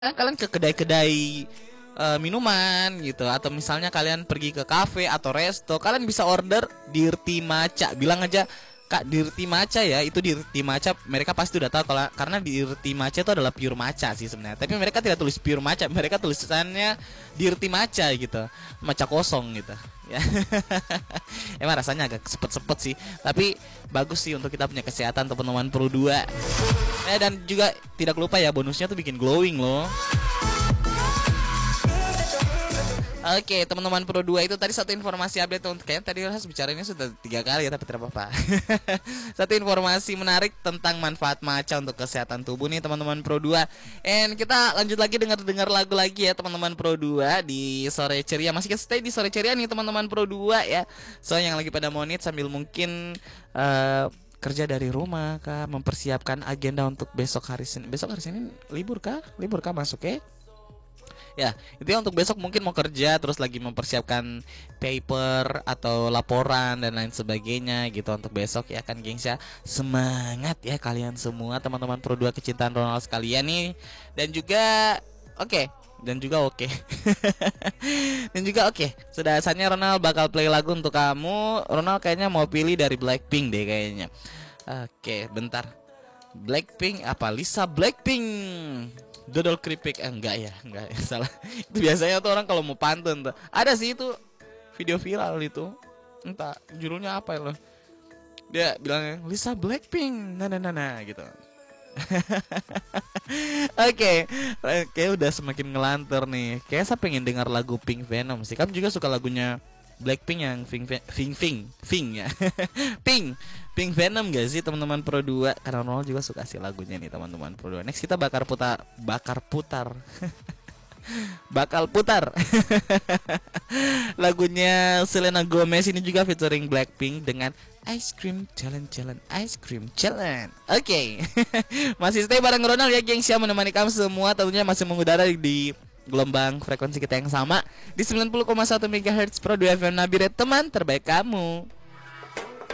kalian ke kedai-kedai minuman gitu, atau misalnya kalian pergi ke kafe atau resto, kalian bisa order Dirty Matcha. Bilang aja, Kak, Dirty Matcha ya. Itu Dirty Matcha, mereka pasti udah tahu kalau karena Dirty Matcha itu adalah pure matcha sih sebenarnya. Tapi mereka tidak tulis pure matcha, mereka tulisannya Dirty Matcha gitu. Matcha kosong gitu. Ya. Emang rasanya agak sepet-sepet sih, tapi bagus sih untuk kita punya kesehatan teman-teman Pro 2. Dan juga tidak lupa ya, bonusnya tuh bikin glowing loh. Oke, teman-teman Pro 2, itu tadi satu informasi update untuk kayaknya tadi harus bicaranya sudah 3 kali ya, tapi tidak apa-apa. Satu informasi menarik tentang manfaat matcha untuk kesehatan tubuh nih teman-teman Pro 2. And kita lanjut lagi dengar lagu lagi ya teman-teman Pro 2 di sore ceria. Masih kita stay di sore ceria nih teman-teman Pro 2 ya. So yang lagi pada monit sambil mungkin kerja dari rumah kah, mempersiapkan agenda untuk besok hari Senin. Besok hari Senin libur kah? Libur kah masuk ya? Ya, itu untuk besok mungkin mau kerja terus lagi mempersiapkan paper atau laporan dan lain sebagainya gitu untuk besok ya kan gengs ya. Semangat ya kalian semua teman-teman Pro 2 kecintaan Ronald sekalian nih. Dan juga oke. Dan juga oke. Sudah saatnya Ronald bakal play lagu untuk kamu. Ronald kayaknya mau pilih dari Blackpink deh kayaknya. Oke, bentar. Blackpink apa? Lisa Blackpink. Dodol keripik, enggak ya, salah. Itu biasanya tuh orang kalau mau pantun tuh. Ada sih itu video viral itu. Entah judulnya apa ya loh. Dia bilangnya Lisa Blackpink, nah gitu. Oke, udah semakin ngelantur nih. Kayak saya pengen dengar lagu Pink Venom sih. Kamu juga suka lagunya Blackpink yang Pink ya. Pink Venom gak sih teman-teman Pro 2? Karena Ronald juga suka sih lagunya nih teman-teman Pro 2. Next kita bakal putar lagunya Selena Gomez ini juga featuring Blackpink dengan Ice Cream Challenge. Oke. Masih stay bareng Ronald ya gengs ya, menemani kamu semua tentunya masih mengudara di gelombang frekuensi kita yang sama di 90,1 MHz Pro 2 FM Nabire, teman terbaik kamu.